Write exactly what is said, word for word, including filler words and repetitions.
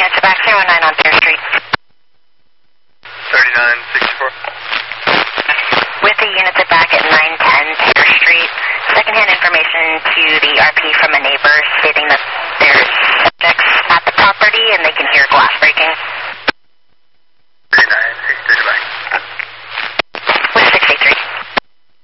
units back, zero nine on Fair Street. thirty-nine sixty-four. With the units at back at nine ten Fair Street. Secondhand information to the R P from a neighbor stating that there's subjects at the property and they can hear glass breaking.